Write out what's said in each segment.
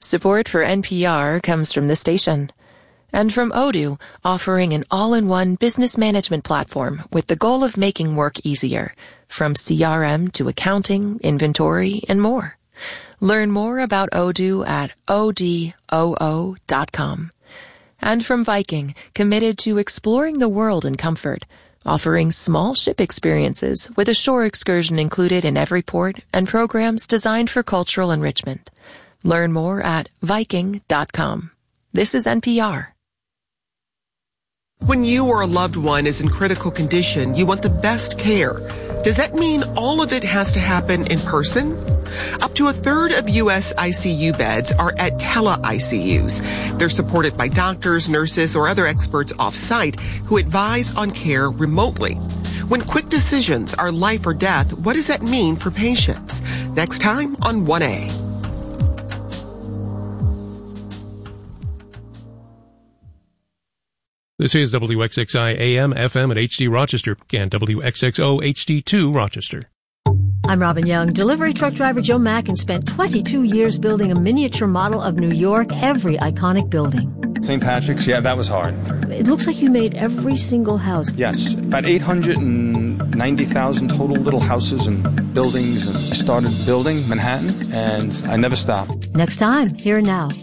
Support for NPR comes from the station. And from Odoo, offering an all-in-one business management platform with the goal of making work easier, from CRM to accounting, inventory, and more. Learn more about Odoo at odoo.com. And from Viking, committed to exploring the world in comfort, offering small ship experiences with a shore excursion included in every port and programs designed for cultural enrichment. Learn more at Viking.com. This is NPR. When you or a loved one is in critical condition, you want the best care. Does that mean all of it has to happen in person? Up to a third of U.S. ICU beds are at tele-ICUs. They're supported by doctors, nurses, or other experts off-site who advise on care remotely. When quick decisions are life or death, what does that mean for patients? Next time on 1A. This is WXXI AM, FM at HD Rochester and WXXO HD2 Rochester. I'm Robin Young. Delivery truck driver Joe Mackin spent 22 years building a miniature model of New York, every iconic building. St. Patrick's, yeah, that was hard. It looks like you made every single house. Yes, about 890,000 total little houses and buildings. And I started building Manhattan, and I never stopped. Next time, Here and Now.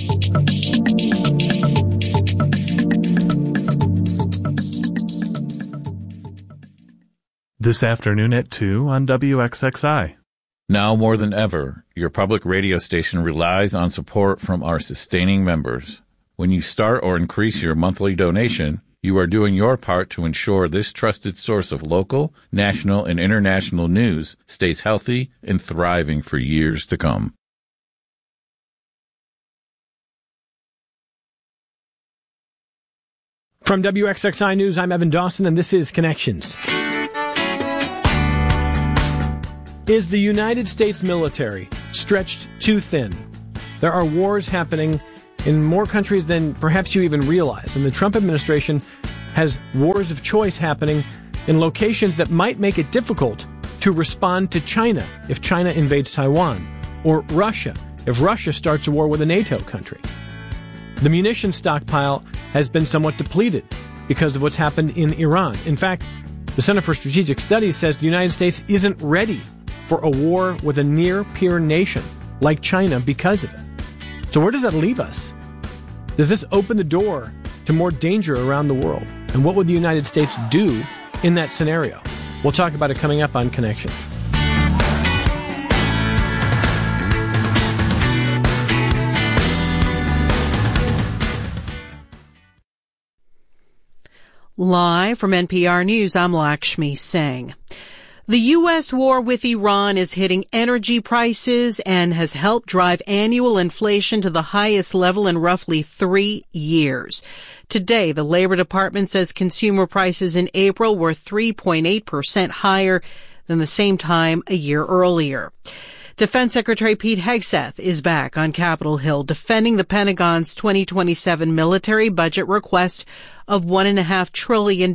This afternoon at 2 on WXXI. Now more than ever, your public radio station relies on support from our sustaining members. When you start or increase your monthly donation, you are doing your part to ensure this trusted source of local, national, and international news stays healthy and thriving for years to come. From WXXI News, I'm Evan Dawson, and this is Connections. Is the United States military stretched too thin? There are wars happening in more countries than perhaps you even realize, and the Trump administration has wars of choice happening in locations that might make it difficult to respond to China if China invades Taiwan, or Russia if Russia starts a war with a NATO country. The munitions stockpile has been somewhat depleted because of what's happened in Iran. In fact, the Center for Strategic Studies says the United States isn't ready for a war with a near-peer nation like China because of it. So where does that leave us? Does this open the door to more danger around the world? And what would the United States do in that scenario? We'll talk about it coming up on Connection. Live from NPR News, I'm Lakshmi Singh. The U.S. war with Iran is hitting energy prices and has helped drive annual inflation to the highest level in roughly 3 years. Today, the Labor Department says consumer prices in April were 3.8% higher than the same time a year earlier. Defense Secretary Pete Hegseth is back on Capitol Hill defending the Pentagon's 2027 military budget request of $1.5 trillion.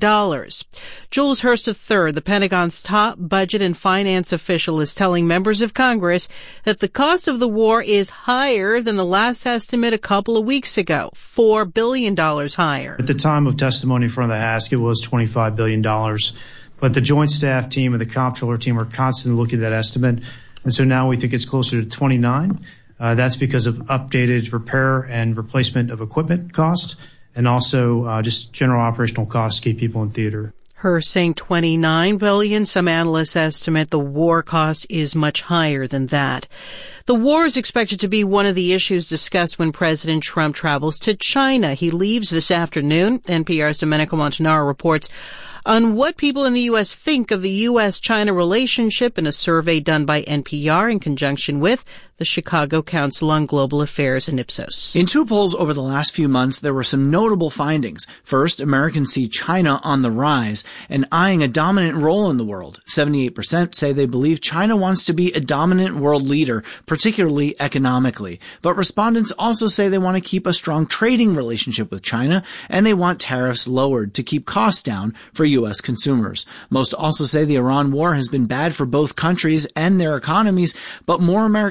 Jules Hurst III, the Pentagon's top budget and finance official, is telling members of Congress that the cost of the war is higher than the last estimate a couple of weeks ago, $4 billion higher. At the time of testimony in front of the House, it was $25 billion. But the Joint Staff team and the Comptroller team are constantly looking at that estimate. And so now we think it's closer to 29. That's because of updated repair and replacement of equipment costs and also just general operational costs to keep people in theater. Hurst saying $29 billion. Some analysts estimate the war cost is much higher than that. The war is expected to be one of the issues discussed when President Trump travels to China. He leaves this afternoon. NPR's Domenico Montanaro reports on what people in the U.S. think of the U.S.-China relationship in a survey done by NPR in conjunction with the Chicago Council on Global Affairs and Ipsos. In 2 polls over the last few months, there were some notable findings. First, Americans see China on the rise and eyeing a dominant role in the world. 78% say they believe China wants to be a dominant world leader, particularly economically. But respondents also say they want to keep a strong trading relationship with China, and they want tariffs lowered to keep costs down for U.S. consumers. Most also say the Iran war has been bad for both countries and their economies, but more Americans say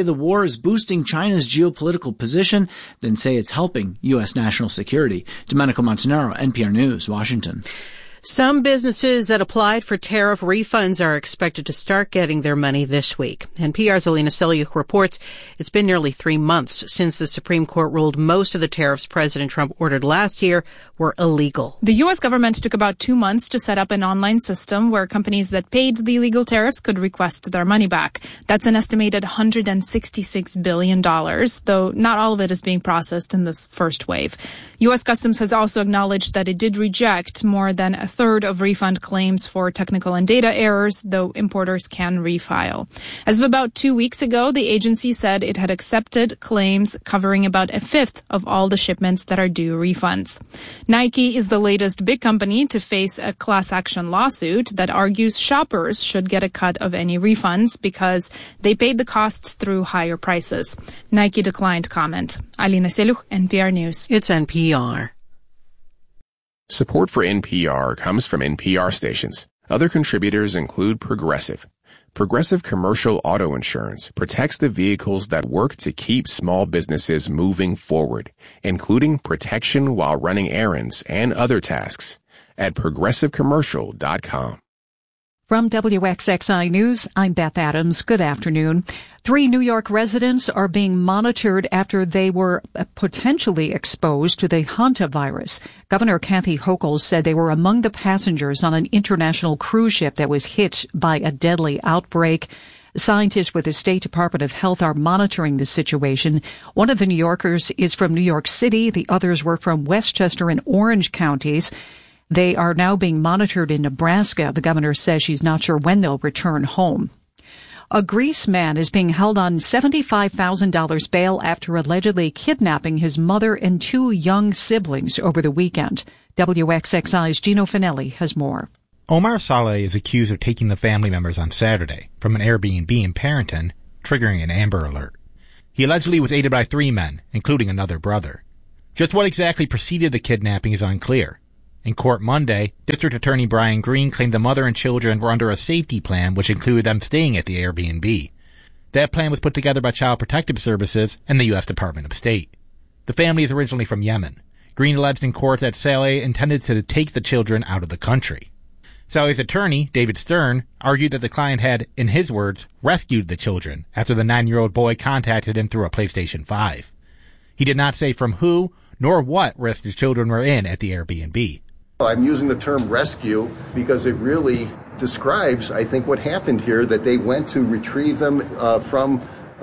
the war is boosting China's geopolitical position than say it's helping U.S. national security. Domenico Montanaro, NPR News, Washington. Some businesses that applied for tariff refunds are expected to start getting their money this week. NPR's Alina Selyukh reports it's been nearly 3 months since the Supreme Court ruled most of the tariffs President Trump ordered last year were illegal. The U.S. government took about 2 months to set up an online system where companies that paid the illegal tariffs could request their money back. That's an estimated $166 billion, though not all of it is being processed in this first wave. U.S. Customs has also acknowledged that it did reject more than a third of refund claims for technical and data errors, though importers can refile. As of about 2 weeks ago, the agency said it had accepted claims covering about a fifth of all the shipments that are due refunds. Nike is the latest big company to face a class action lawsuit that argues shoppers should get a cut of any refunds because they paid the costs through higher prices. Nike declined comment. Alina Selyukh, NPR News. It's NPR. Support for NPR comes from NPR stations. Other contributors include Progressive. Progressive Commercial Auto Insurance protects the vehicles that work to keep small businesses moving forward, including protection while running errands and other tasks. At progressivecommercial.com. From WXXI News, I'm Beth Adams. Good afternoon. 3 New York residents are being monitored after they were potentially exposed to the hantavirus. Governor Kathy Hochul said they were among the passengers on an international cruise ship that was hit by a deadly outbreak. Scientists with the State Department of Health are monitoring the situation. One of the New Yorkers is from New York City. The others were from Westchester and Orange counties. They are now being monitored in Nebraska. The governor says she's not sure when they'll return home. A Greece man is being held on $75,000 bail after allegedly kidnapping his mother and 2 young siblings over the weekend. WXXI's Gino Finelli has more. Omar Saleh is accused of taking the family members on Saturday from an Airbnb in Parenton, triggering an Amber Alert. He allegedly was aided by 3 men, including another brother. Just what exactly preceded the kidnapping is unclear. In court Monday, District Attorney Brian Green claimed the mother and children were under a safety plan which included them staying at the Airbnb. That plan was put together by Child Protective Services and the U.S. Department of State. The family is originally from Yemen. Green alleged in court that Saleh intended to take the children out of the country. Saleh's attorney, David Stern, argued that the client had, in his words, rescued the children after the 9-year-old boy contacted him through a PlayStation 5. He did not say from who nor what risk the children were in at the Airbnb. I'm using the term rescue because it really describes, I think, what happened here, that they went to retrieve them from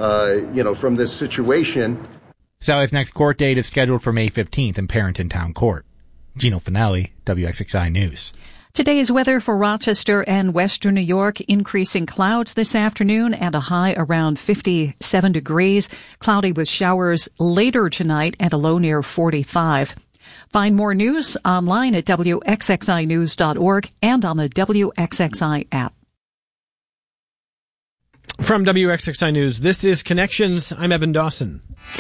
this situation. Saleh's next court date is scheduled for May 15th in Parenton Town Court. Gino Finelli, WXXI News. Today's weather for Rochester and western New York, increasing clouds this afternoon and a high around 57 degrees. Cloudy with showers later tonight and a low near 45. Find more news online at WXXInews.org and on the WXXI app. From WXXI News, this is Connections. I'm Evan Dawson.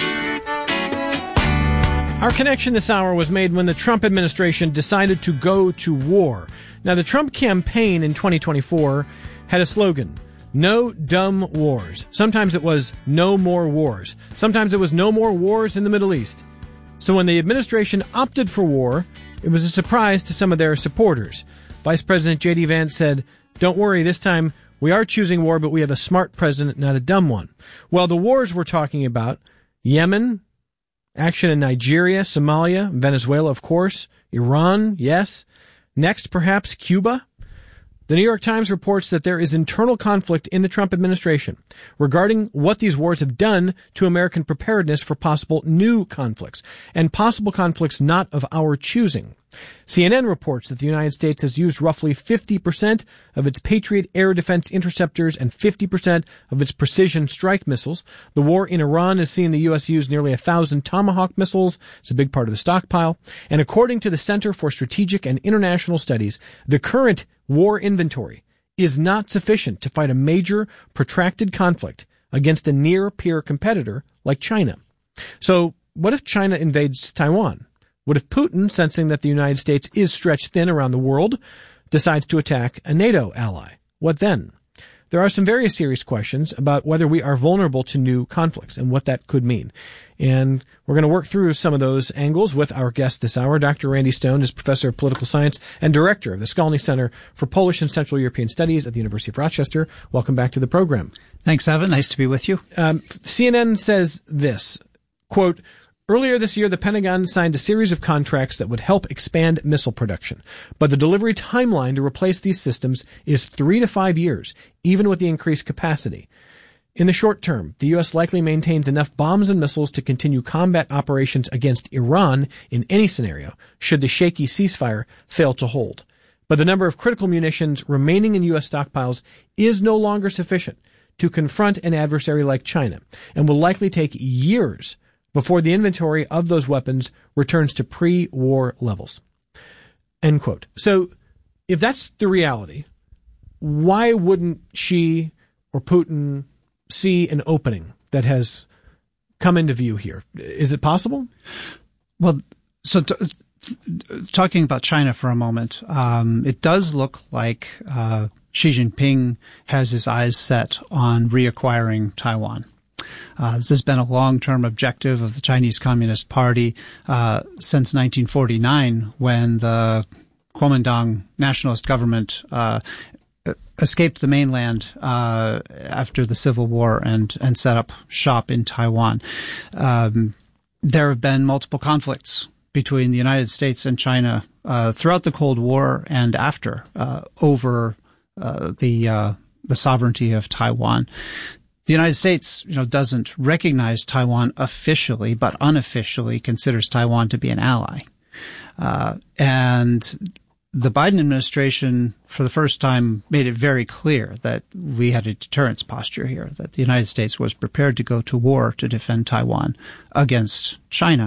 Our connection this hour was made when the Trump administration decided to go to war. Now, the Trump campaign in 2024 had a slogan, "No dumb wars." Sometimes it was "No more wars." Sometimes it was "No more wars in the Middle East." So when the administration opted for war, it was a surprise to some of their supporters. Vice President J.D. Vance said, "Don't worry, this time we are choosing war, but we have a smart president, not a dumb one." Well, the wars we're talking about, Yemen, action in Nigeria, Somalia, Venezuela, of course, Iran, yes. Next, perhaps Cuba. The New York Times reports that there is internal conflict in the Trump administration regarding what these wars have done to American preparedness for possible new conflicts, and possible conflicts not of our choosing. CNN reports that the United States has used roughly 50% of its Patriot air defense interceptors and 50% of its precision strike missiles. The war in Iran has seen the U.S. use nearly 1,000 Tomahawk missiles. It's a big part of the stockpile. And according to the Center for Strategic and International Studies, the current war inventory is not sufficient to fight a major, protracted conflict against a near-peer competitor like China. So what if China invades Taiwan? What if Putin, sensing that the United States is stretched thin around the world, decides to attack a NATO ally? What then? there are some very serious questions about whether we are vulnerable to new conflicts and what that could mean. And we're going to work through some of those angles with our guest this hour. Dr. Randy Stone is professor of political science and director of the Skolny Center for Polish and Central European Studies at the University of Rochester. Welcome back to the program. Thanks, Evan. Nice to be with you. CNN says this, quote, earlier this year, the Pentagon signed a series of contracts that would help expand missile production. But the delivery timeline to replace these systems is 3 to 5 years, even with the increased capacity. In the short term, the U.S. likely maintains enough bombs and missiles to continue combat operations against Iran in any scenario, should the shaky ceasefire fail to hold. But the number of critical munitions remaining in U.S. stockpiles is no longer sufficient to confront an adversary like China, and will likely take years before the inventory of those weapons returns to pre-war levels. End quote. So, if that's the reality, why wouldn't Xi or Putin see an opening that has come into view here? Is it possible? Well, so talking about China for a moment, it does look like Xi Jinping has his eyes set on reacquiring Taiwan. This has been a long-term objective of the Chinese Communist Party since 1949, when the Kuomintang nationalist government escaped the mainland after the Civil War and set up shop in Taiwan. There have been multiple conflicts between the United States and China throughout the Cold War and after over the sovereignty of Taiwan. The United States, doesn't recognize Taiwan officially, but unofficially considers Taiwan to be an ally. And the Biden administration, for the first time, made it very clear that we had a deterrence posture here, that the United States was prepared to go to war to defend Taiwan against China.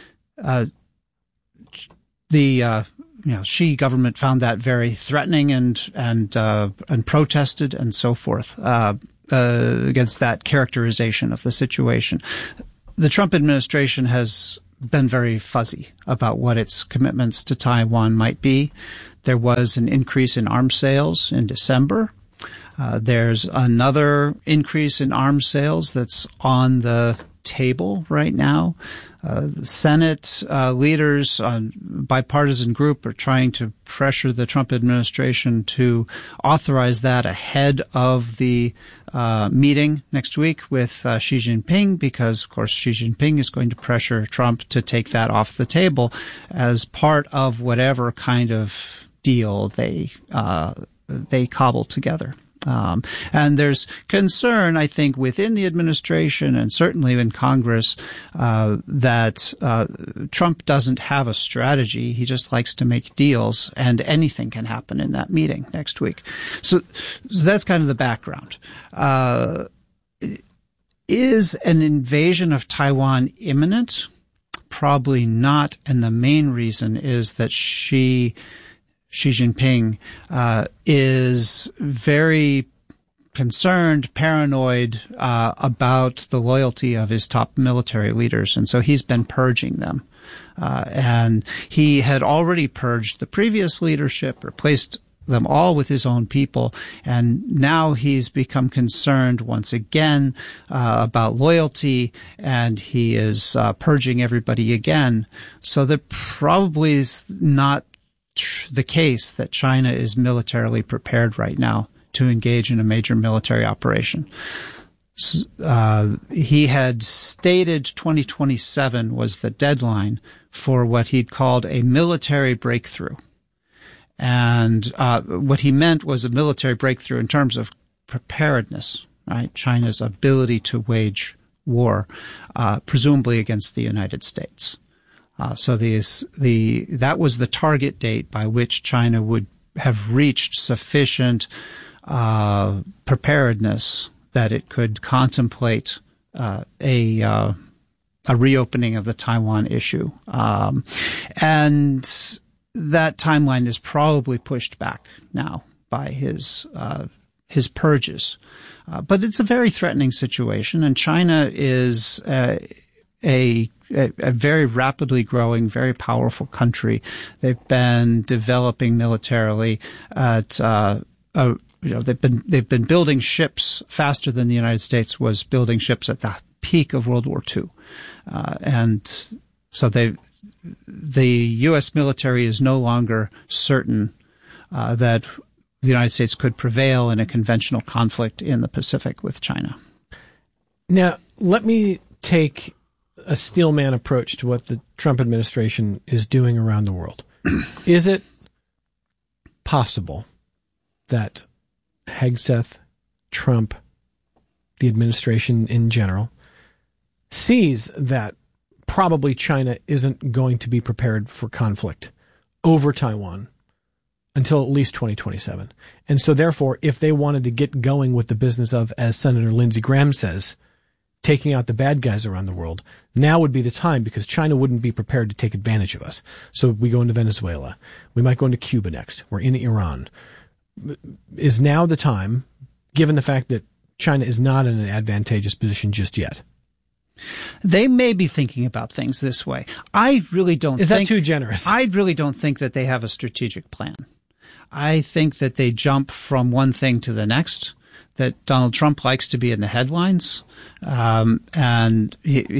The Xi government found that very threatening and protested and so forth against that characterization of the situation. The Trump administration has been very fuzzy about what its commitments to Taiwan might be. There was an increase in arms sales in December. There's another increase in arms sales that's on the table right now. The Senate leaders, bipartisan group, are trying to pressure the Trump administration to authorize that ahead of the meeting next week with Xi Jinping, because, of course, Xi Jinping is going to pressure Trump to take that off the table as part of whatever kind of deal they cobble together. And there's concern, I think, within the administration and certainly in Congress that Trump doesn't have a strategy. He just likes to make deals, and anything can happen in that meeting next week. So that's kind of the background. Is an invasion of Taiwan imminent? Probably not, and the main reason is that Xi Jinping is very concerned, paranoid about the loyalty of his top military leaders, and so he's been purging them. And he had already purged the previous leadership, replaced them all with his own people, and now he's become concerned once again about loyalty, and he is purging everybody again. So that probably is not the case that China is militarily prepared right now to engage in a major military operation. He had stated 2027 was the deadline for what he'd called a military breakthrough. And what he meant was a military breakthrough in terms of preparedness, right? China's ability to wage war, presumably against the United States. So that was the target date by which China would have reached sufficient preparedness that it could contemplate a reopening of the Taiwan issue. And that timeline is probably pushed back now by his purges. But it's a very threatening situation, and China is a very rapidly growing, very powerful country. They've been developing militarily at a they've been building ships faster than the United States was building ships at the peak of World War II, and so the U.S. military is no longer certain that the United States could prevail in a conventional conflict in the Pacific with China. Now, let me take a steelman approach to what the Trump administration is doing around the world. Is it possible that Hegseth, Trump, the administration in general, sees that probably China isn't going to be prepared for conflict over Taiwan until at least 2027. And so therefore, if they wanted to get going with the business of, as Senator Lindsey Graham says, taking out the bad guys around the world, now would be the time, because China wouldn't be prepared to take advantage of us. So we go into Venezuela. We might go into Cuba next. We're in Iran. Is now the time, given the fact that China is not in an advantageous position just yet? They may be thinking about things this way. I really don't think... Is that too generous? I really don't think that they have a strategic plan. I think that they jump from one thing to the next, that Donald Trump likes to be in the headlines. And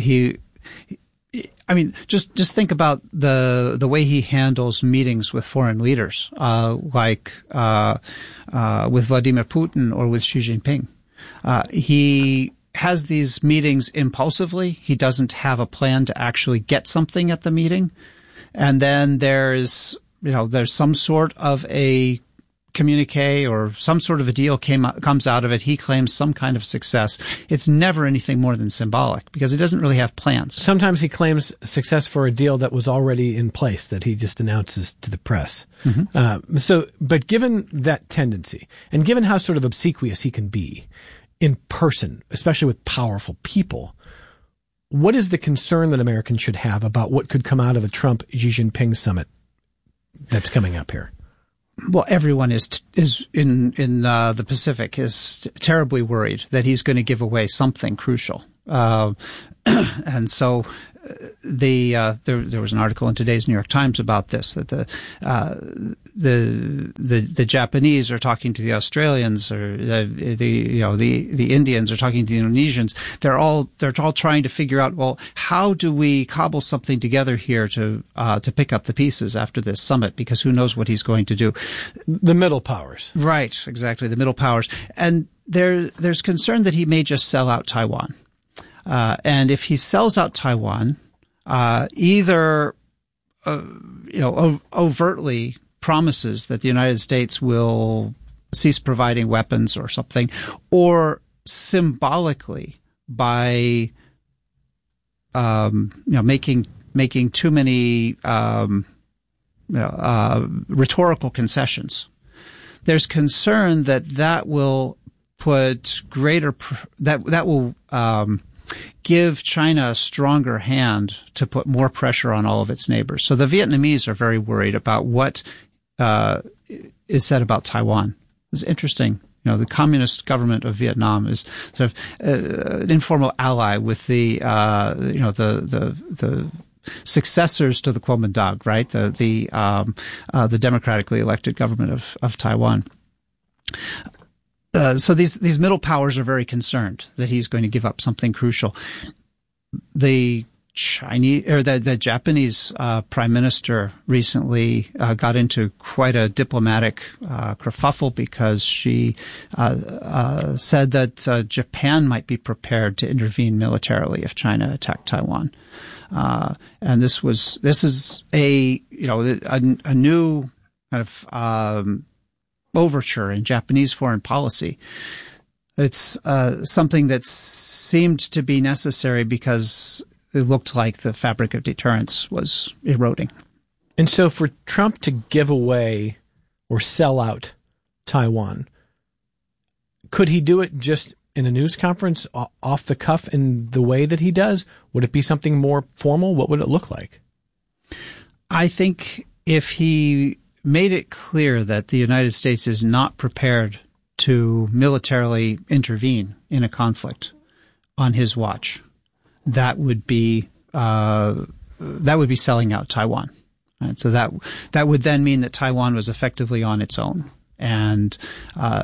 just think about the way he handles meetings with foreign leaders, like with Vladimir Putin or with Xi Jinping. He has these meetings impulsively. He doesn't have a plan to actually get something at the meeting. And then there's some sort of a communique or some sort of a deal comes out of it. He claims some kind of success. It's never anything more than symbolic because he doesn't really have plans. Sometimes he claims success for a deal that was already in place that he just announces to the press. Mm-hmm. But given that tendency and given how sort of obsequious he can be in person, especially with powerful people, what is the concern that Americans should have about what could come out of a Trump-Xi Jinping summit that's coming up here? Well, everyone is in the Pacific is terribly worried that he's going to give away something crucial, and so there was an article in today's New York Times about this, that the Japanese are talking to the Australians, or the Indians are talking to the Indonesians. They're all trying to figure out, well, how do we cobble something together here to pick up the pieces after this summit? Because who knows what he's going to do? The middle powers, right? Exactly, the middle powers, and there's concern that he may just sell out Taiwan. And if he sells out Taiwan, either overtly promises that the United States will cease providing weapons or something, or symbolically by making too many rhetorical concessions. There's concern that will put that will give China a stronger hand to put more pressure on all of its neighbors. So the Vietnamese are very worried about what is said about Taiwan. It's interesting. The communist government of Vietnam is sort of an informal ally with the successors to the Kuomintang, right? The democratically elected government of Taiwan. So these middle powers are very concerned that he's going to give up something crucial. The Japanese prime minister recently got into quite a diplomatic kerfuffle because she said that Japan might be prepared to intervene militarily if China attacked Taiwan. And this is a new kind of overture in Japanese foreign policy. It's something that seemed to be necessary because it looked like the fabric of deterrence was eroding. And so for Trump to give away or sell out Taiwan, could he do it just in a news conference off the cuff in the way that he does? Would it be something more formal? What would it look like? I think if he made it clear that the United States is not prepared to militarily intervene in a conflict on his watch, that would be selling out Taiwan. Right? So that would then mean that Taiwan was effectively on its own, and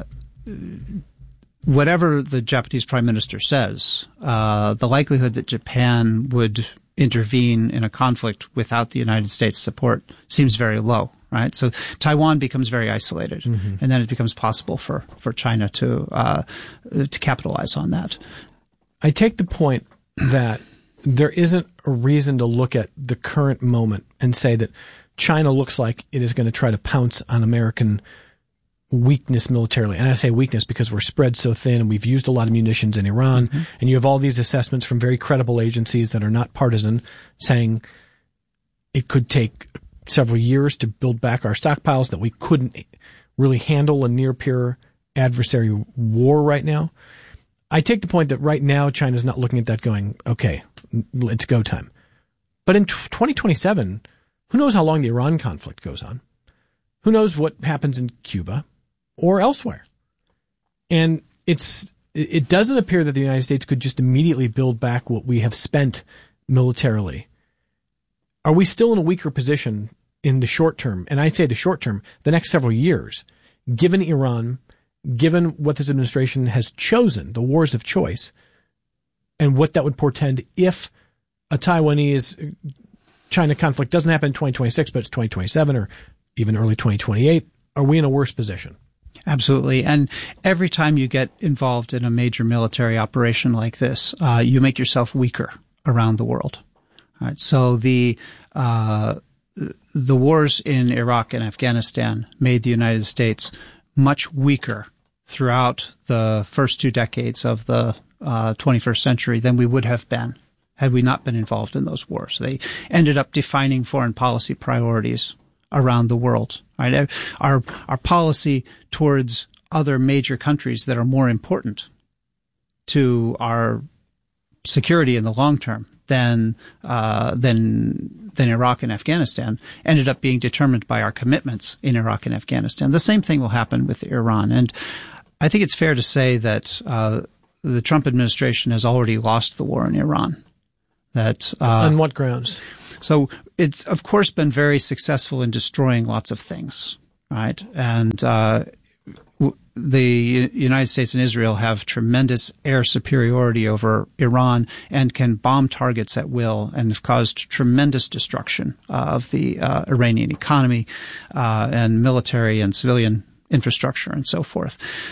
whatever the Japanese Prime Minister says, the likelihood that Japan would intervene in a conflict without the United States support seems very low, right? So Taiwan becomes very isolated, and then it becomes possible for China to capitalize on that. I take the point that there isn't a reason to look at the current moment and say that China looks like it is going to try to pounce on American weakness militarily. And I say weakness because we're spread so thin and we've used a lot of munitions in Iran. And you have all these assessments from very credible agencies that are not partisan saying it could take several years to build back our stockpiles, that we couldn't really handle a near peer adversary war right now. I take the point that right now China's not looking at that going, okay, it's go time. But in 2027, who knows how long the Iran conflict goes on? Who knows what happens in Cuba or elsewhere? And it doesn't appear that the United States could just immediately build back what we have spent militarily. Are we still in a weaker position in the short term? And I say the short term, the next several years, given Iran, given what this administration has chosen, the wars of choice, and what that would portend if a Taiwanese-China conflict doesn't happen in 2026, but it's 2027 or even early 2028, are we in a worse position? Absolutely. And every time you get involved in a major military operation like this, you make yourself weaker around the world. All right. So the wars in Iraq and Afghanistan made the United States much weaker throughout the first 2 decades of the 21st century than we would have been had we not been involved in those wars. They ended up defining foreign policy priorities around the world. Right? Our policy towards other major countries that are more important to our security in the long term than Iraq and Afghanistan ended up being determined by our commitments in Iraq and Afghanistan. The same thing will happen with Iran. And I think it's fair to say that the Trump administration has already lost the war in Iran. That on what grounds? So it's, of course, been very successful in destroying lots of things, right? And the United States and Israel have tremendous air superiority over Iran and can bomb targets at will and have caused tremendous destruction of the Iranian economy and military and civilian infrastructure and so forth.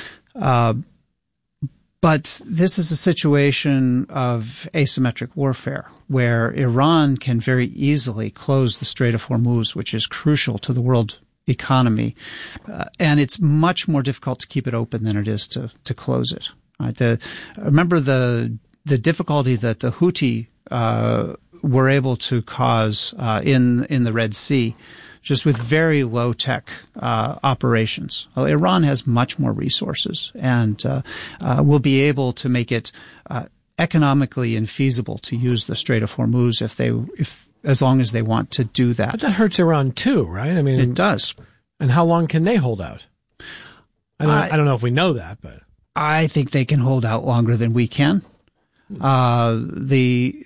But this is a situation of asymmetric warfare where Iran can very easily close the Strait of Hormuz, which is crucial to the world economy. And it's much more difficult to keep it open than it is to close it. Right? Remember the difficulty that the Houthi were able to cause in the Red Sea, just with very low-tech operations. Well, Iran has much more resources and will be able to make it economically infeasible to use the Strait of Hormuz as long as they want to do that. But that hurts Iran too, right? I mean, it does. And how long can they hold out? I don't know if we know that, but I think they can hold out longer than we can. The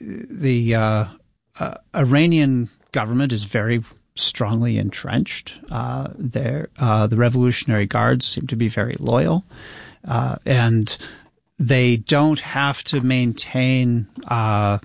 Iranian government is very strongly entrenched. The Revolutionary Guards seem to be very loyal, and they don't have to maintain, a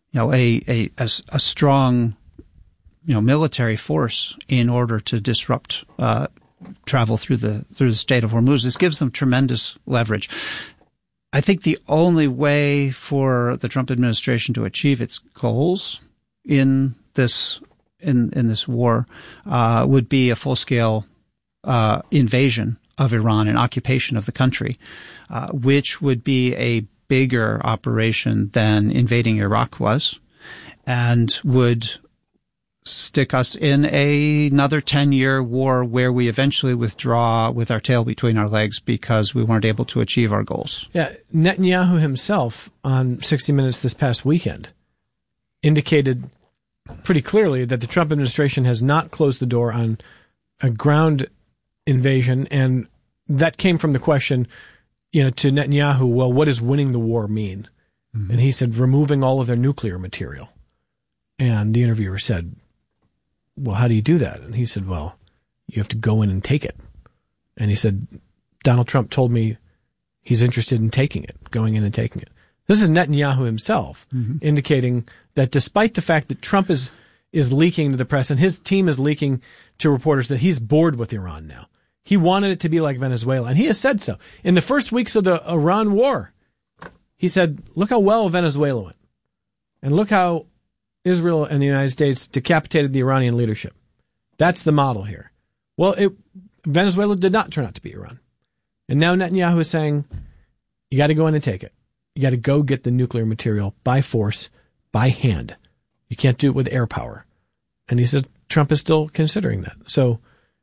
strong, military force in order to disrupt travel through the Strait of Hormuz. This gives them tremendous leverage. I think the only way for the Trump administration to achieve its goals in this war would be a full-scale invasion of Iran and occupation of the country, which would be a bigger operation than invading Iraq was, and would stick us in another 10-year war where we eventually withdraw with our tail between our legs because we weren't able to achieve our goals. Yeah, Netanyahu himself on 60 Minutes this past weekend indicated pretty clearly that the Trump administration has not closed the door on a ground invasion, and that came from the question, to Netanyahu, well, what does winning the war mean? Mm-hmm. And he said, removing all of their nuclear material. And the interviewer said, well, how do you do that? And he said, well, you have to go in and take it. And he said, Donald Trump told me he's interested in taking it, going in and taking it. This is Netanyahu himself indicating that despite the fact that Trump is leaking to the press and his team is leaking to reporters that he's bored with Iran now. He wanted it to be like Venezuela, and he has said so. In the first weeks of the Iran war, he said, look how well Venezuela went. And look how Israel and the United States decapitated the Iranian leadership. That's the model here. Well, Venezuela did not turn out to be Iran. And now Netanyahu is saying, you got to go in and take it. You got to go get the nuclear material by force, by hand. You can't do it with air power. And he says Trump is still considering that. So,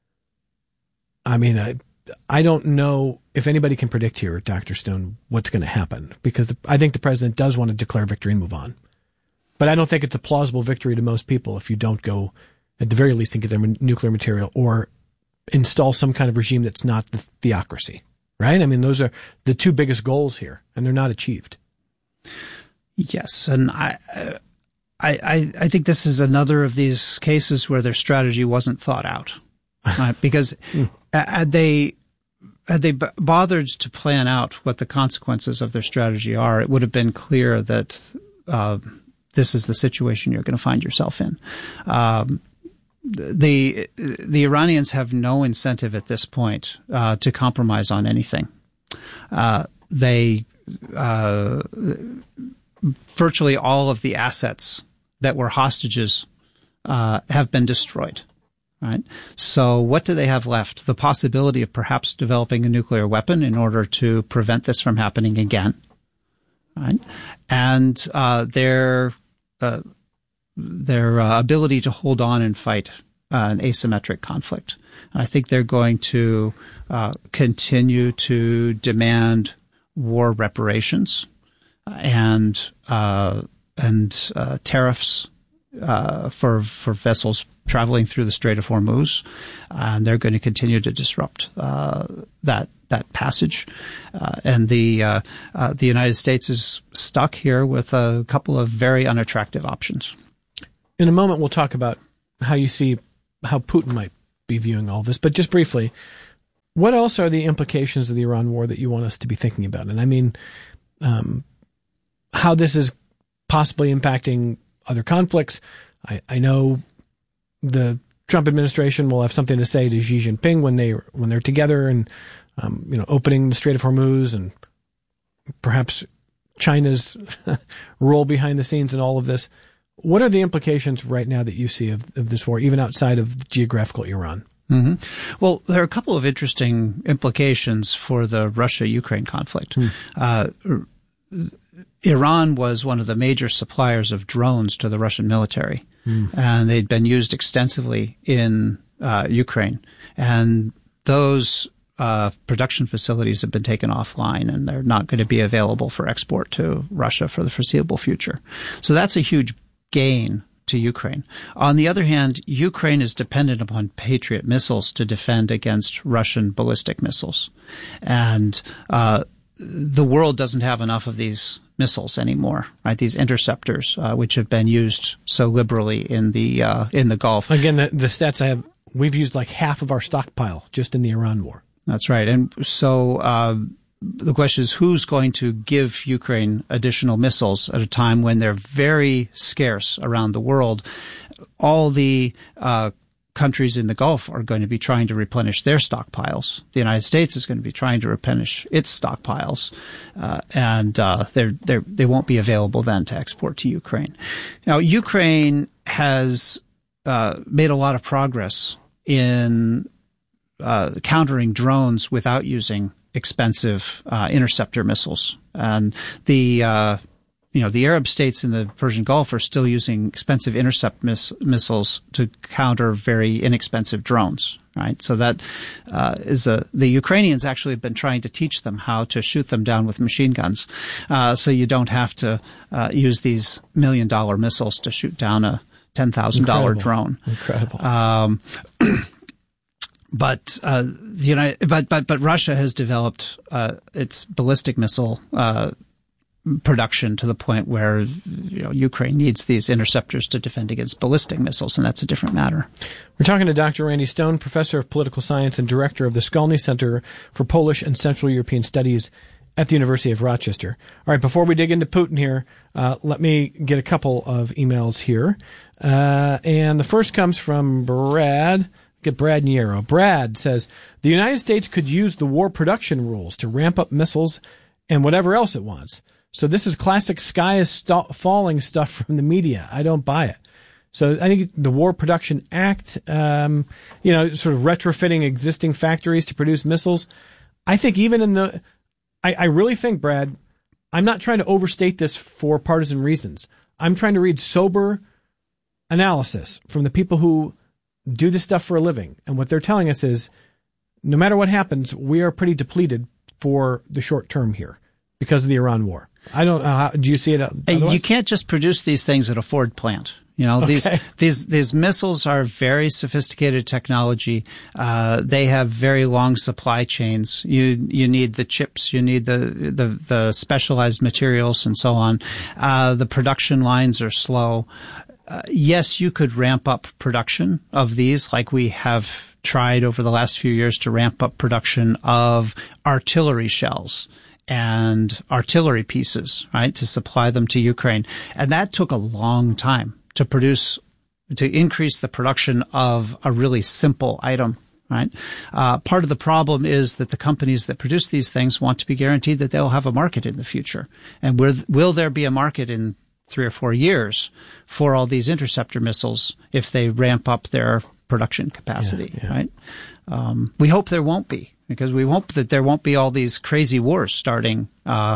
I mean, I don't know if anybody can predict here, Dr. Stone, what's going to happen, because I think the president does want to declare victory and move on. But I don't think it's a plausible victory to most people if you don't go, at the very least, and get their nuclear material or install some kind of regime that's not the theocracy, right? I mean, those are the two biggest goals here, and they're not achieved. Yes, and I think this is another of these cases where their strategy wasn't thought out, right? Because had they bothered to plan out what the consequences of their strategy are, it would have been clear that this is the situation you're going to find yourself in. The Iranians have no incentive at this point to compromise on anything. Virtually all of the assets that were hostages have been destroyed. Right. So what do they have left? The possibility of perhaps developing a nuclear weapon in order to prevent this from happening again. Right. And their ability to hold on and fight an asymmetric conflict. And I think they're going to continue to demand war reparations and tariffs for vessels traveling through the Strait of Hormuz, and they're going to continue to disrupt that passage. And the United States is stuck here with a couple of very unattractive options. In a moment, we'll talk about how you see how Putin might be viewing all this. But just briefly, what else are the implications of the Iran war that you want us to be thinking about? And I mean, how this is possibly impacting other conflicts. I know the Trump administration will have something to say to Xi Jinping when they're together and opening the Strait of Hormuz, and perhaps China's role behind the scenes in all of this. What are the implications right now that you see of this war, even outside of geographical Iran? Mm-hmm. Well, there are a couple of interesting implications for the Russia-Ukraine conflict. Iran was one of the major suppliers of drones to the Russian military, and they'd been used extensively in Ukraine. And those production facilities have been taken offline, and they're not going to be available for export to Russia for the foreseeable future. So that's a huge gain to Ukraine. On the other hand, Ukraine is dependent upon Patriot missiles to defend against Russian ballistic missiles. And the world doesn't have enough of these missiles anymore, right? These interceptors, which have been used so liberally in the Gulf. Again, the stats I have, we've used like half of our stockpile just in the Iran war. That's right. And so the question is, who's going to give Ukraine additional missiles at a time when they're very scarce around the world? All the countries in the Gulf are going to be trying to replenish their stockpiles. The United States is going to be trying to replenish its stockpiles, and they won't be available then to export to Ukraine. Now, Ukraine has made a lot of progress in countering drones without using expensive interceptor missiles, and the Arab states in the Persian Gulf are still using expensive intercept missiles to counter very inexpensive drones, right? So that the Ukrainians actually have been trying to teach them how to shoot them down with machine guns, so you don't have to use these $1 million missiles to shoot down a $10,000 drone. Incredible. But Russia has developed its ballistic missile production to the point where Ukraine needs these interceptors to defend against ballistic missiles, and that's a different matter. We're talking to Dr. Randy Stone, professor of political science and director of the Skolny Center for Polish and Central European Studies at the University of Rochester. All right, before we dig into Putin here, let me get a couple of emails here. And the first comes from Brad. Get Brad Niero. Brad says, the United States could use the war production rules to ramp up missiles and whatever else it wants. So this is classic sky is falling stuff from the media. I don't buy it. So I think the War Production Act, sort of retrofitting existing factories to produce missiles. I think even I really think, Brad, I'm not trying to overstate this for partisan reasons. I'm trying to read sober analysis from the people who do this stuff for a living. And what they're telling us is, no matter what happens, we are pretty depleted for the short term here because of the Iran war. I don't know. How, do you see it otherwise? You can't just produce these things at a Ford plant. These missiles are very sophisticated technology. They have very long supply chains. You need the chips, you need the specialized materials and so on. The production lines are slow. Yes, you could ramp up production of these like we have tried over the last few years to ramp up production of artillery shells and artillery pieces, right, to supply them to Ukraine. And that took a long time to increase the production of a really simple item, right? Part of the problem is that the companies that produce these things want to be guaranteed that they'll have a market in the future. And will there be a market in 3 or 4 years for all these interceptor missiles if they ramp up their production capacity, right? We hope there won't be, because we hope that there won't be all these crazy wars starting,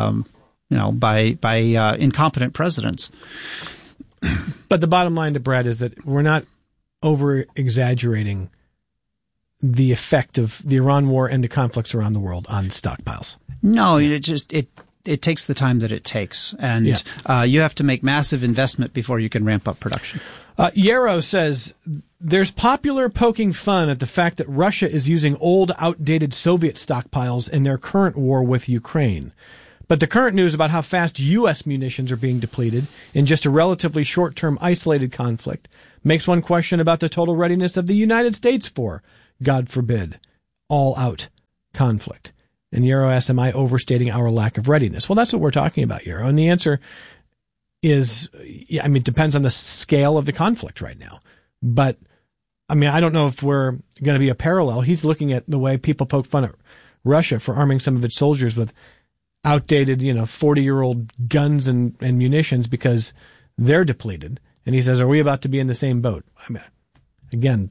by incompetent presidents. But the bottom line to Brad is that we're not over-exaggerating the effect of the Iran war and the conflicts around the world on stockpiles. No, it takes the time that it takes, and you have to make massive investment before you can ramp up production. Yarrow says, there's popular poking fun at the fact that Russia is using old, outdated Soviet stockpiles in their current war with Ukraine. But the current news about how fast U.S. munitions are being depleted in just a relatively short-term isolated conflict makes one question about the total readiness of the United States for, God forbid, all-out conflict. And Yarrow asks, am I overstating our lack of readiness? Well, that's what we're talking about, Yarrow. And the answer is, it depends on the scale of the conflict right now. But, I don't know if we're going to be a parallel. He's looking at the way people poke fun at Russia for arming some of its soldiers with outdated, 40-year-old guns and munitions because they're depleted. And he says, are we about to be in the same boat? Again,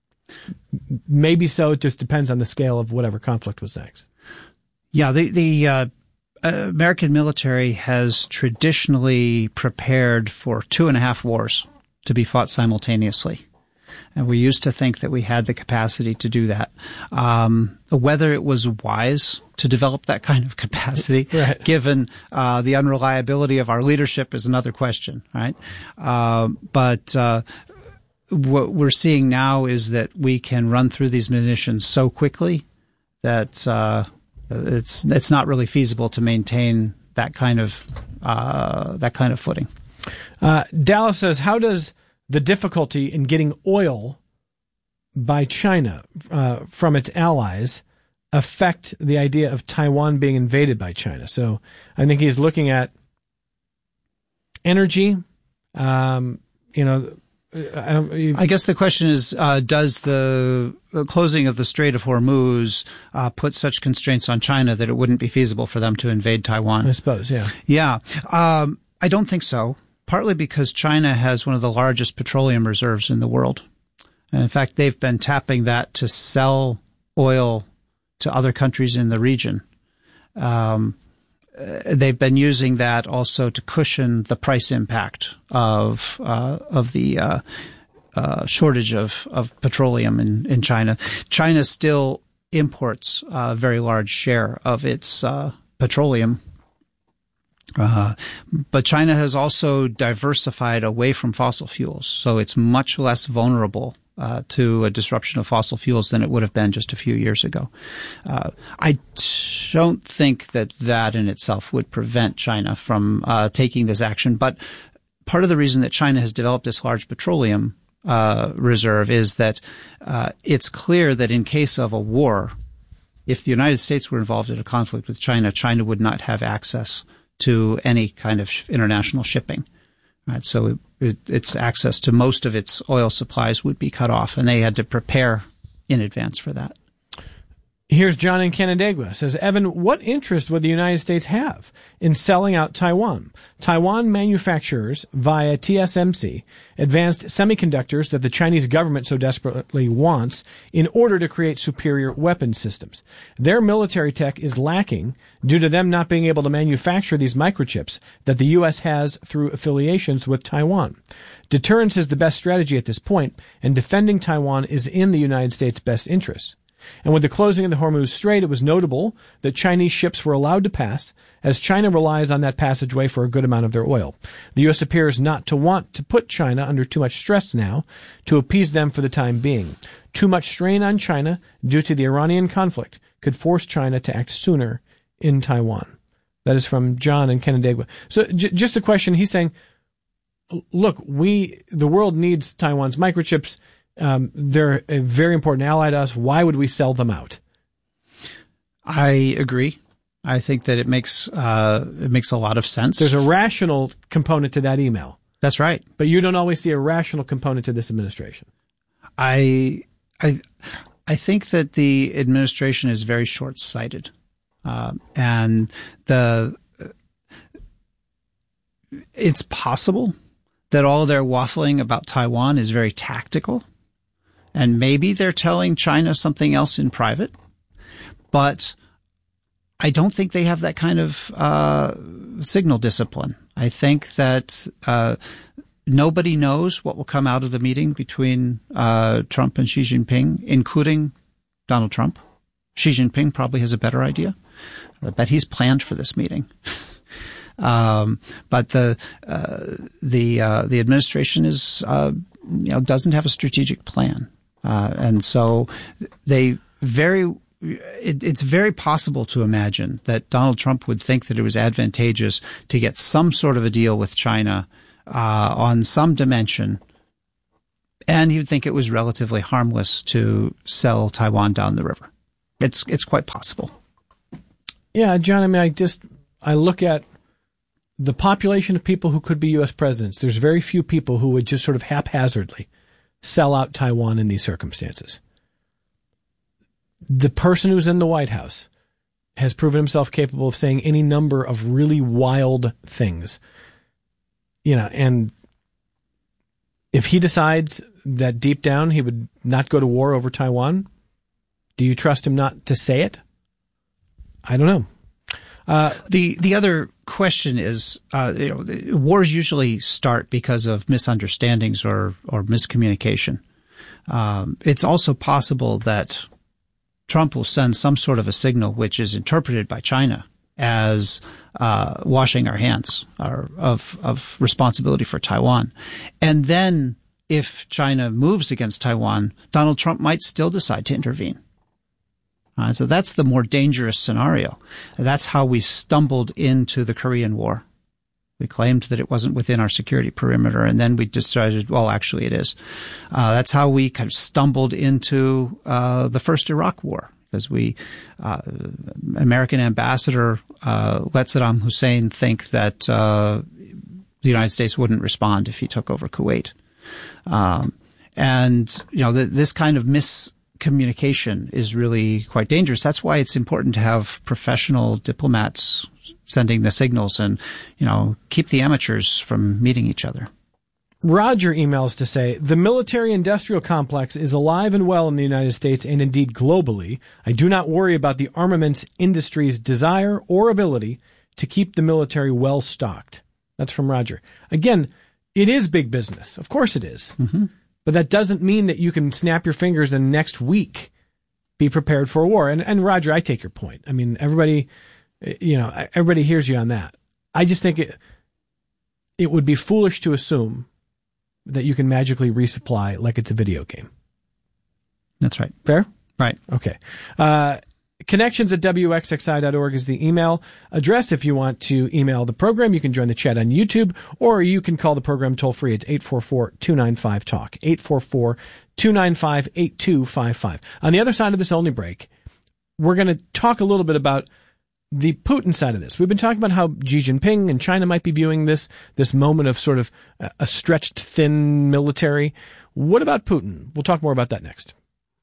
maybe so. It just depends on the scale of whatever conflict was next. Yeah, the American military has traditionally prepared for 2.5 wars to be fought simultaneously. And we used to think that we had the capacity to do that. Whether it was wise to develop that kind of capacity, right, given the unreliability of our leadership, is another question, right? But what we're seeing now is that we can run through these munitions so quickly that it's not really feasible to maintain that kind of footing. Dallas says, how does the difficulty in getting oil by China from its allies affect the idea of Taiwan being invaded by China? So I think he's looking at energy. I guess the question is, does the closing of the Strait of Hormuz put such constraints on China that it wouldn't be feasible for them to invade Taiwan? I suppose, yeah. Yeah. I don't think so. Partly because China has one of the largest petroleum reserves in the world. And in fact, they've been tapping that to sell oil to other countries in the region. They've been using that also to cushion the price impact of the shortage of petroleum in China. China still imports a very large share of its petroleum. But China has also diversified away from fossil fuels, so it's much less vulnerable to a disruption of fossil fuels than it would have been just a few years ago. I don't think that in itself would prevent China from taking this action, but part of the reason that China has developed this large petroleum reserve is that it's clear that in case of a war, if the United States were involved in a conflict with China, China would not have access to any kind of international shipping. Right? So its access to most of its oil supplies would be cut off, and they had to prepare in advance for that. Here's John in Canandaigua. Says, Evan, what interest would the United States have in selling out Taiwan? Taiwan manufactures, via TSMC, advanced semiconductors that the Chinese government so desperately wants in order to create superior weapon systems. Their military tech is lacking due to them not being able to manufacture these microchips that the U.S. has through affiliations with Taiwan. Deterrence is the best strategy at this point, and defending Taiwan is in the United States' best interest. And with the closing of the Hormuz Strait, it was notable that Chinese ships were allowed to pass, as China relies on that passageway for a good amount of their oil. The U.S. appears not to want to put China under too much stress now to appease them for the time being. Too much strain on China due to the Iranian conflict could force China to act sooner in Taiwan. That is from John in Canandaigua. So just a question. He's saying, look, the world needs Taiwan's microchips. They're a very important ally to us. Why would we sell them out? I agree. I think that it makes a lot of sense. There's a rational component to that email. That's right. But you don't always see a rational component to this administration. I think that the administration is very short-sighted, and it's possible that all their waffling about Taiwan is very tactical. And maybe they're telling China something else in private, but I don't think they have that kind of signal discipline. I think that nobody knows what will come out of the meeting between Trump and Xi Jinping, including Donald Trump. Xi Jinping probably has a better idea. I bet he's planned for this meeting. But the administration is doesn't have a strategic plan. And so it's very possible to imagine that Donald Trump would think that it was advantageous to get some sort of a deal with China on some dimension, and he would think it was relatively harmless to sell Taiwan down the river. It's quite possible. Yeah, John, I mean, I look at the population of people who could be U.S. presidents. There's very few people who would just sort of haphazardly sell out Taiwan in these circumstances. The person who's in the White House has proven himself capable of saying any number of really wild things. And if he decides that deep down he would not go to war over Taiwan, do you trust him not to say it? I don't know. The other question is, wars usually start because of misunderstandings or miscommunication. It's also possible that Trump will send some sort of a signal which is interpreted by China as washing our hands of responsibility for Taiwan. And then if China moves against Taiwan, Donald Trump might still decide to intervene. So that's the more dangerous scenario. That's how we stumbled into the Korean War. We claimed that it wasn't within our security perimeter, and then we decided, well, actually it is. That's how we kind of stumbled into the first Iraq War, because American ambassador let Saddam Hussein think that the United States wouldn't respond if he took over Kuwait. This kind of miscommunication is really quite dangerous. That's why it's important to have professional diplomats sending the signals and, keep the amateurs from meeting each other. Roger emails to say, the military-industrial complex is alive and well in the United States and indeed globally. I do not worry about the armaments industry's desire or ability to keep the military well stocked. That's from Roger. Again, it is big business. Of course it is. Mm-hmm. But that doesn't mean that you can snap your fingers and next week be prepared for a war. And Roger, I take your point. I mean, everybody hears you on that. I just think it would be foolish to assume that you can magically resupply like it's a video game. That's right. Fair? Right. Okay. Connections at WXXI.org is the email address. If you want to email the program, you can join the chat on YouTube, or you can call the program toll free. It's 844-295-TALK, 844-295-8255. On the other side of this only break, we're going to talk a little bit about the Putin side of this. We've been talking about how Xi Jinping and China might be viewing this moment of sort of a stretched thin military. What about Putin? We'll talk more about that next.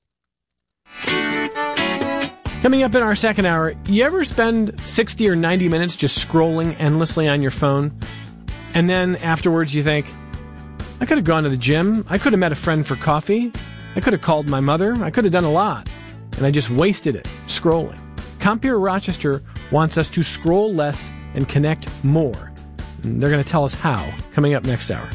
Coming up in our second hour, you ever spend 60 or 90 minutes just scrolling endlessly on your phone, and then afterwards you think, I could have gone to the gym, I could have met a friend for coffee, I could have called my mother, I could have done a lot, and I just wasted it scrolling. Compeer Rochester wants us to scroll less and connect more. And they're going to tell us how, coming up next hour.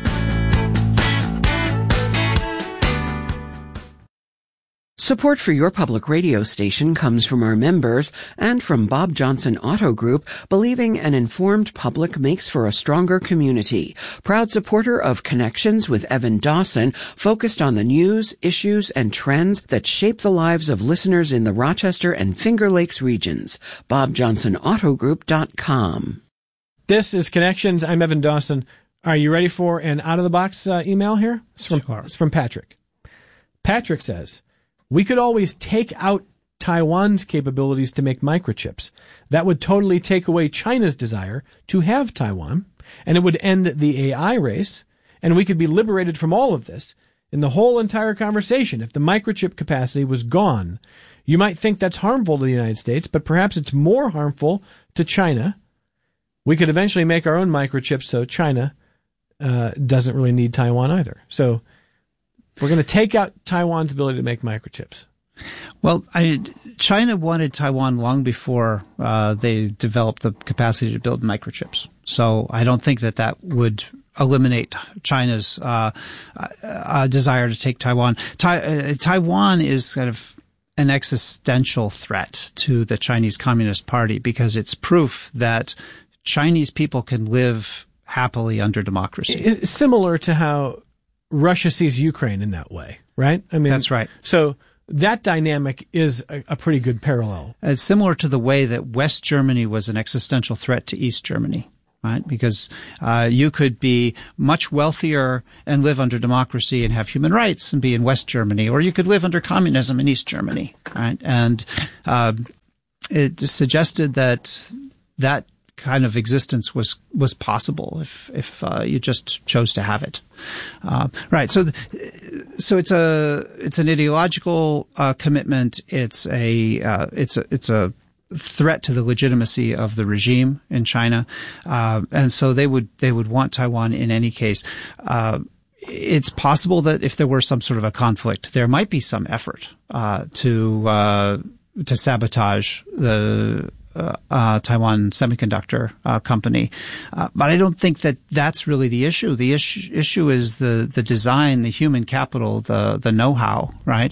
Support for your public radio station comes from our members and from Bob Johnson Auto Group, believing an informed public makes for a stronger community. Proud supporter of Connections with Evan Dawson, focused on the news, issues, and trends that shape the lives of listeners in the Rochester and Finger Lakes regions. BobJohnsonAutoGroup.com. This is Connections. I'm Evan Dawson. Are you ready for an out-of-the-box email here? It's from Patrick. Patrick says, we could always take out Taiwan's capabilities to make microchips. That would totally take away China's desire to have Taiwan, and it would end the AI race, and we could be liberated from all of this in the whole entire conversation if the microchip capacity was gone. You might think that's harmful to the United States, but perhaps it's more harmful to China. We could eventually make our own microchips so China doesn't really need Taiwan either. So we're going to take out Taiwan's ability to make microchips. Well, China wanted Taiwan long before they developed the capacity to build microchips. So I don't think that would eliminate China's desire to take Taiwan. Taiwan is kind of an existential threat to the Chinese Communist Party because it's proof that Chinese people can live happily under democracy. It's similar to how Russia sees Ukraine in that way, right? I mean, that's right. So that dynamic is a pretty good parallel. It's similar to the way that West Germany was an existential threat to East Germany, right? Because you could be much wealthier and live under democracy and have human rights and be in West Germany, or you could live under communism in East Germany, right? And it suggested that kind of existence was possible if you just chose to have it. Right. So it's an ideological commitment. It's a threat to the legitimacy of the regime in China. And so they would want Taiwan in any case. It's possible that if there were some sort of a conflict, there might be some effort to sabotage the Taiwan Semiconductor Company. But I don't think that that's really the issue. The issue is the design, the human capital, the know-how, right?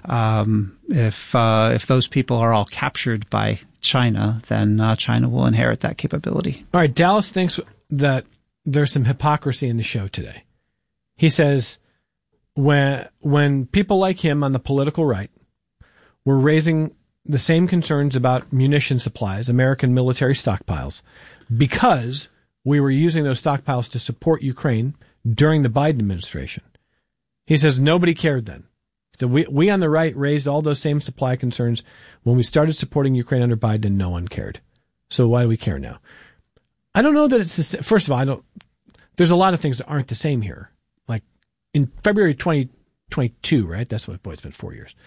If those people are all captured by China, then China will inherit that capability. All right. Dallas thinks that there's some hypocrisy in the show today. He says when people like him on the political right were raising the same concerns about munition supplies, American military stockpiles, because we were using those stockpiles to support Ukraine during the Biden administration. He says nobody cared then. So we on the right raised all those same supply concerns when we started supporting Ukraine under Biden, and no one cared. So why do we care now? I don't know that it's first of all, there's a lot of things that aren't the same here. Like in February 2022, right? That's what, boy, it's been 4 years.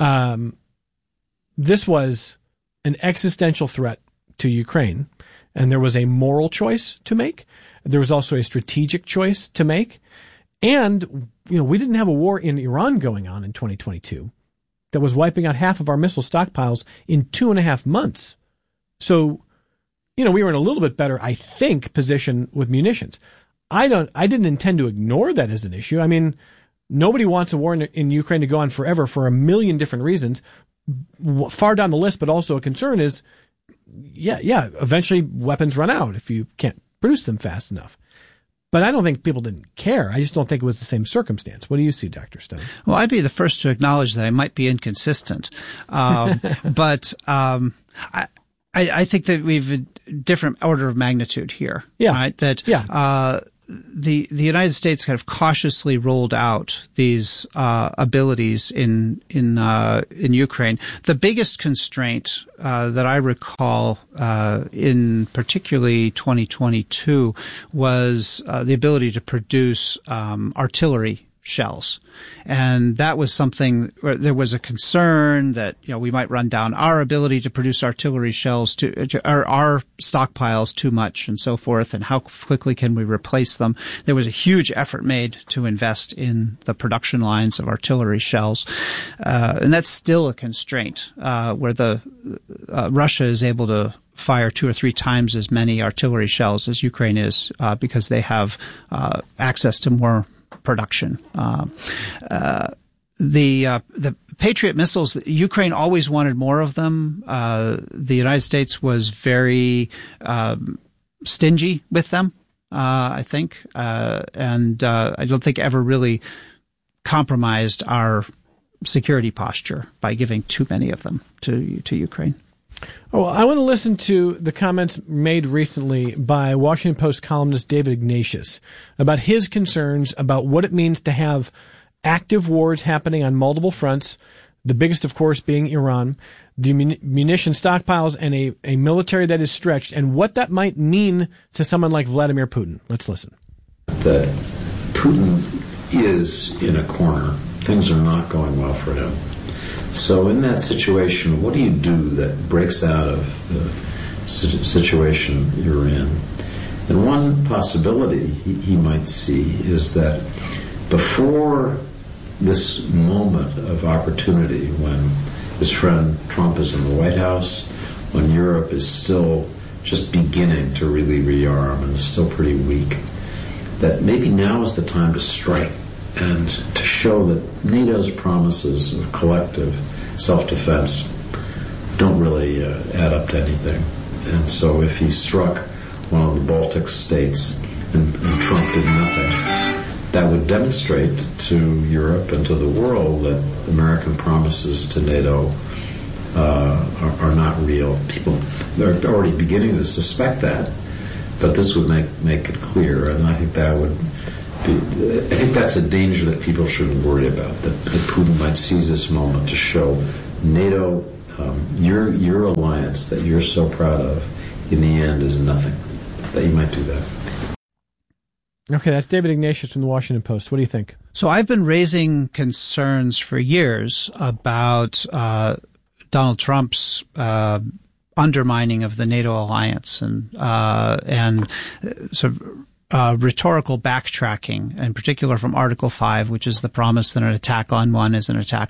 This was an existential threat to Ukraine, and there was a moral choice to make. There was also a strategic choice to make. And, we didn't have a war in Iran going on in 2022 that was wiping out half of our missile stockpiles in 2.5 months. So, we were in a little bit better, I think, position with munitions. I didn't intend to ignore that as an issue. I mean, nobody wants a war in Ukraine to go on forever for a million different reasons. Far down the list, but also a concern is, eventually weapons run out if you can't produce them fast enough. But I don't think people didn't care. I just don't think it was the same circumstance. What do you see, Dr. Stone? Well, I'd be the first to acknowledge that I might be inconsistent. But I think that we've a different order of magnitude here. Yeah. Right? That the United States kind of cautiously rolled out these abilities in Ukraine. The biggest constraint that I recall in particularly 2022 was the ability to produce artillery shells. And that was something where there was a concern that, we might run down our ability to produce artillery shells our stockpiles too much and so forth, and how quickly can we replace them. There was a huge effort made to invest in the production lines of artillery shells. And that's still a constraint, where Russia is able to fire 2 or 3 times as many artillery shells as Ukraine is, because they have access to more production. The Patriot missiles, Ukraine always wanted more of them. The United States was very stingy with them, I think, and I don't think ever really compromised our security posture by giving too many of them to Ukraine. Oh, I want to listen to the comments made recently by Washington Post columnist David Ignatius about his concerns about what it means to have active wars happening on multiple fronts, the biggest, of course, being Iran, the munition stockpiles, and a military that is stretched, and what that might mean to someone like Vladimir Putin. Let's listen. That Putin is in a corner. Things are not going well for him. So in that situation, what do you do that breaks out of the situation you're in? And one possibility he might see is that before this moment of opportunity, when his friend Trump is in the White House, when Europe is still just beginning to really rearm and is still pretty weak, that maybe now is the time to strike and to show that NATO's promises of collective self-defense don't really add up to anything. And so if he struck one of the Baltic states and Trump did nothing, that would demonstrate to Europe and to the world that American promises to NATO are not real. People are already beginning to suspect that, but this would make it clear, and I think that would I think that's a danger that people shouldn't worry about, that Putin might seize this moment to show NATO, your alliance that you're so proud of, in the end is nothing, that he might do that. Okay, that's David Ignatius from the Washington Post. What do you think? So I've been raising concerns for years about Donald Trump's undermining of the NATO alliance and sort of rhetorical backtracking, in particular from Article 5, which is the promise that an attack on one is an attack